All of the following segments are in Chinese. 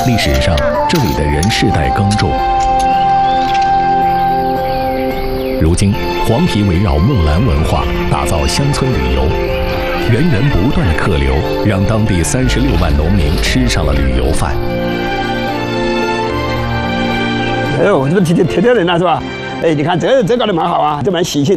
历史上这里的人世代耕种。如今，黄陂围绕木兰文化打造乡村旅游，源源不断的客流让当地36万农民吃上了旅游饭。 哎呦，这个铁人了是吧？哎，你看这搞得蛮好啊，这蛮喜庆。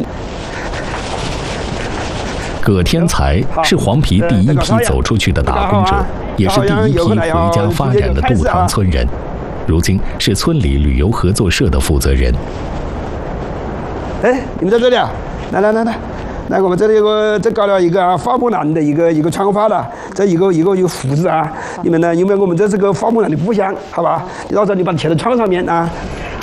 葛天才是黄陂第一批走出去的打工者，也是第一批回家发展的杜塘村人。如今是村里旅游合作社的负责人。 哎，你们在这里啊？来，我们这里这搞了一个花木兰的一个窗花的，这一个有福字啊。你们呢？因为我们这是个花木兰的故乡，好吧？到时候你把它贴在窗上面啊。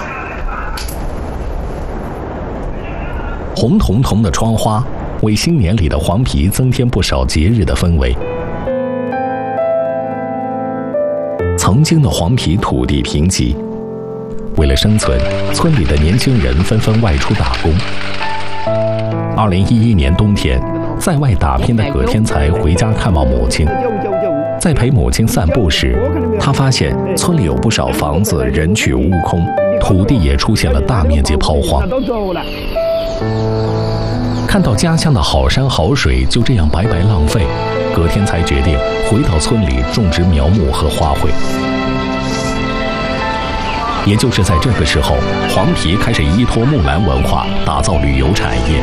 红彤彤的窗花，为新年里的黄陂增添不少节日的氛围。曾经的黄陂土地贫瘠，为了生存，村里的年轻人纷纷外出打工。2011年冬天，在外打拼的葛天才回家看望母亲，在陪母亲散步时，他发现村里有不少房子人去屋空，土地也出现了大面积抛荒。看到家乡的好山好水就这样白白浪费，葛天才决定回到村里种植苗木和花卉。也就是在这个时候，黄陂开始依托木兰文化打造旅游产业。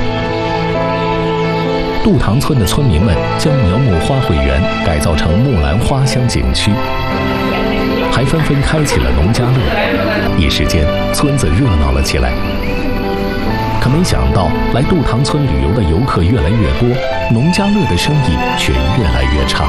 杜塘村的村民们将苗木花卉园改造成木兰花香景区，还纷纷开启了农家乐，一时间村子热闹了起来。可没想到，来杜塘村旅游的游客越来越多，农家乐的生意却越来越差。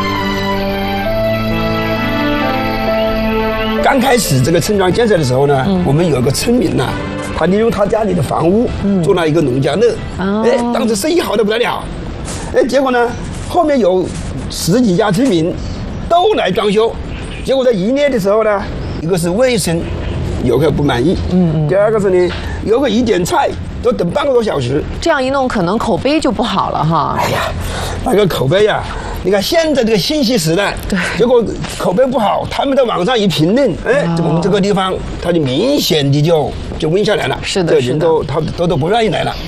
刚开始这个村庄建设的时候呢，我们有一个村民呐，他利用他家里的房屋做了一个农家乐，哎，当时生意好得不得了，哎，结果呢，后面有10几家村民都来装修，结果在营业的时候呢，一个是卫生，游客不满意，第二个是呢，游客一点菜都等半个多小时， 这样一弄，可能口碑就不好了哈。 哎呀，那个口碑呀。你看现在这个信息时代， 对， 结果口碑不好，他们在网上一评论，哎，我们这个地方，它就明显的就温下来了。 是的， 人都不愿意来了。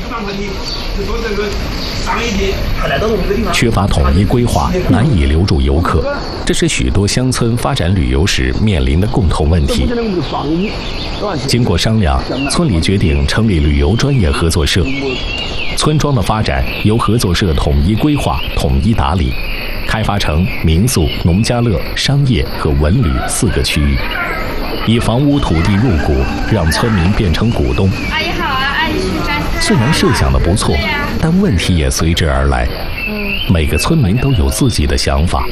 缺乏统一规划，难以留住游客，这是许多乡村发展旅游时面临的共同问题。经过商量，村里决定成立旅游专业合作社，村庄的发展由合作社统一规划、统一打理。开发成民宿、农家乐、商业和文旅4个区域，以房屋土地入股，让村民变成股东。阿姨好啊，阿姨是张。虽然设想的不错，但问题也随之而来。每个村民都有自己的想法。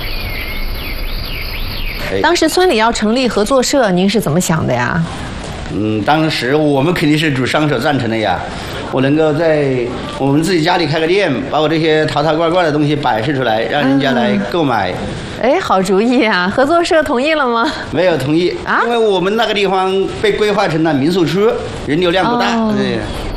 当时村里要成立合作社，您是怎么想的呀？ 当时我们肯定是主商手赞成的呀。我能够在我们自己家里开个店，把我这些淘淘怪怪的东西摆设出来，让人家来购买。 哎，好主意啊！合作社同意了吗？ 没有同意啊，因为我们那个地方被规划成了民宿区，人流量不大。对。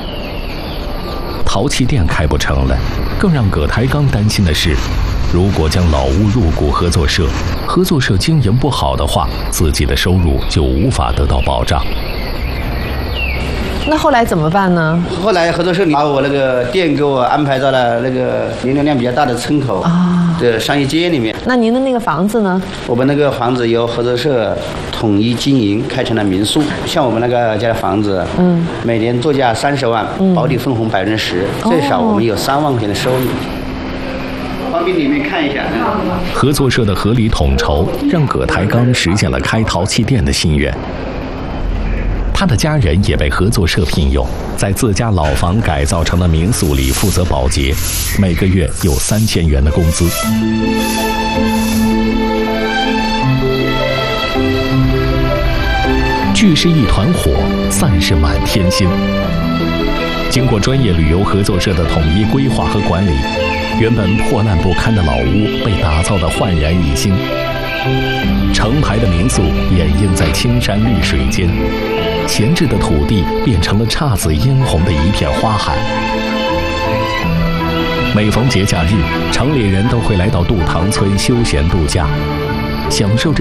陶器店开不成了，更让葛台刚担心的是，如果将老屋入股合作社，合作社经营不好的话，自己的收入就无法得到保障。 那后来怎么办呢？ 后来合作社把我那个店给我安排到了那个人流量比较大的村口的商业街里面。 那您的那个房子呢？我们那个房子由合作社统一经营，开成了民宿。像我们那个家的房子，每年作价30万，保底分红10%，最少我们有3万块钱的收入。方便里面看一下。 合作社的合理统筹，让葛台刚实现了开陶器店的心愿。他的家人也被合作社聘用，在自家老房改造成了民宿里负责保洁，每个月有3000元的工资。聚是一团火，散是满天星。经过专业旅游合作社的统一规划和管理，原本破烂不堪的老屋被打造得焕然一新。成排的民宿掩映在青山绿水间，闲置的土地变成了姹紫嫣红的一片花海。每逢节假日，城里人都会来到杜塘村休闲度假，享受着